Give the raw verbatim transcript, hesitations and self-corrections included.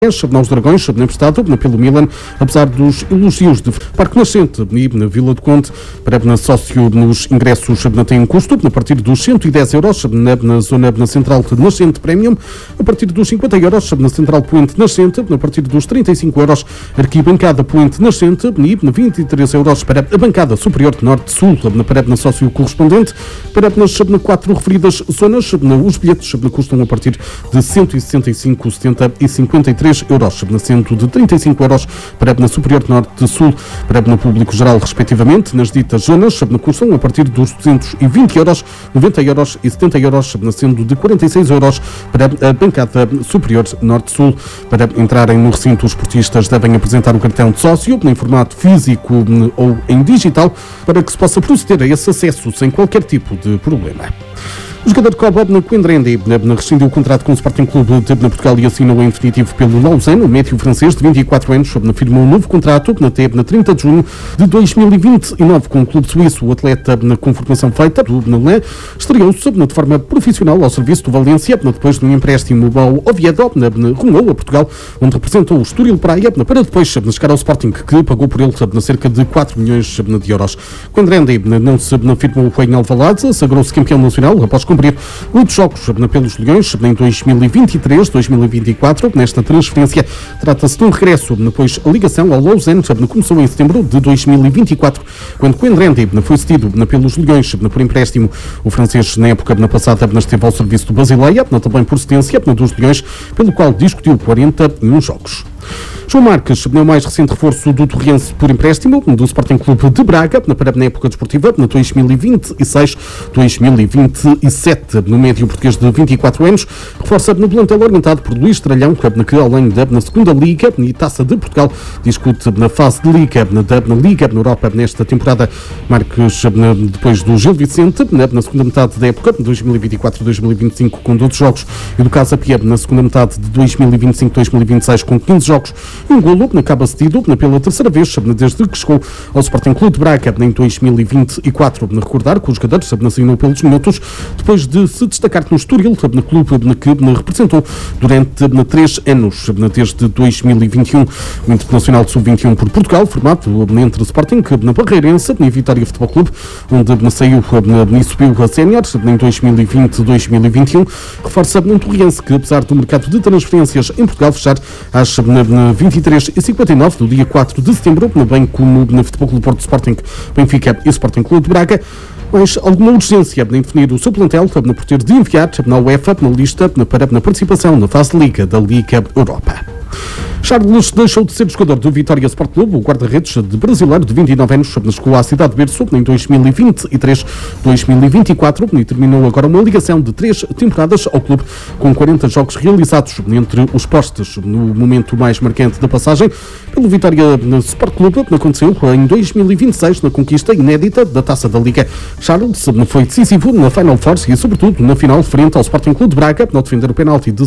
Os Dragões, emprestado pelo Milan, apesar dos elogios de Parque Nascente e na Vila do Conde, para na sócio nos ingressos tem um custo a partir dos cento e dez euros na, na zona na Central Nascente Premium, a partir dos cinquenta euros na Central Poente Nascente, a partir dos trinta e cinco euros Arquibancada Poente Nascente e na vinte e três euros para a bancada superior Norte-Sul, para na sócio correspondente, para nas na quatro referidas zonas, os bilhetes custam a partir de cento e sessenta e cinco, setenta e cinquenta e três euros, sendo de trinta e cinco euros para na Superior Norte-Sul, para no público geral, respectivamente. Nas ditas zonas, custam a partir dos duzentos e vinte euros, noventa euros e setenta euros, sendo de quarenta e seis euros para a bancada Superior Norte-Sul. Para entrarem no recinto, os portistas devem apresentar o cartão de sócio em formato físico ou em digital, para que se possa proceder a esse acesso sem qualquer tipo de problema. O jogador Cobo na Coendrende rescindiu o contrato com o Sporting Clube de Portugal e assinou em definitivo pelo Lausanne. O médio francês de vinte e quatro anos firmou um novo contrato na trinta de junho de dois mil e vinte e nove com o clube suíço. O atleta, com formação feita do Benelã, estreou-se de forma profissional ao serviço do Valência, depois de um empréstimo ao Oviedo, rumou a Portugal, onde representou o Estoril Praia, para depois chegar ao Sporting, que pagou por ele cerca de quatro milhões de euros. Coendrende não se firmou em Alvalade, sagrou-se campeão nacional após cumprir oito jogos pelos Leões em dois mil e vinte e três dois mil e vinte e quatro. Nesta transferência trata-se de um regresso, pois a ligação ao Lausanne começou em setembro de dois mil e vinte e quatro, quando Coendrende foi cedido pelos Leões por empréstimo. O francês, na época passada, esteve ao serviço do Basileia, também por cedência dos Leões, pelo qual discutiu quarenta e um jogos. João Marques, o mais recente reforço do Torrense por empréstimo do Sporting Clube de Braga, para a época desportiva, na dois mil e vinte e seis dois mil e vinte e sete, no médio português de vinte e quatro anos, reforça no plantel orientado por Luís Tralhão, que além da na segunda Liga e Taça de Portugal, discute na fase de Liga, na Liga na Europa nesta temporada. Marques, depois do Gil Vicente, na segunda metade da época, dois mil e vinte e quatro dois mil e vinte e cinco, com doze jogos, e do Casa Pia, na segunda metade de dois mil e vinte e cinco dois mil e vinte e seis, com quinze jogos. Um golo acaba cedido pela terceira vez desde que chegou ao Sporting Clube de Braga em dois mil e vinte e quatro. Recordar que o jogador assinou pelos minutos depois de se destacar no Estoril, no clube que representou durante três anos, desde dois mil e vinte e um. O Internacional de sub vinte e um por Portugal, formado entre Sporting, na Barreirense e Vitória Futebol Clube, onde saiu e subiu a sénior em dois mil e vinte dois mil e vinte e um, reforça um Torrense que, apesar do mercado de transferências em Portugal fechar às vinte e três e cinquenta e nove do dia quatro de setembro, bem como no Futebol Clube Porto, Sporting, Benfica e Sporting Clube de Braga, mas alguma urgência em definir o seu plantel por ter de enviar na UEFA na lista para a participação na fase de Liga da Liga Europa. Charles deixou de ser jogador do Vitória Sport Clube. O guarda-redes de brasileiro de vinte e nove anos chegou à cidade de berço em dois mil e vinte e três dois mil e vinte e quatro e terminou agora uma ligação de três temporadas ao clube, com quarenta jogos realizados entre os postes. No momento mais marcante da passagem pelo Vitória Sport Clube aconteceu em dois mil e vinte e seis, na conquista inédita da Taça da Liga. Charles foi decisivo na Final Four e sobretudo na final frente ao Sporting Clube de Braga, ao defender o penalti de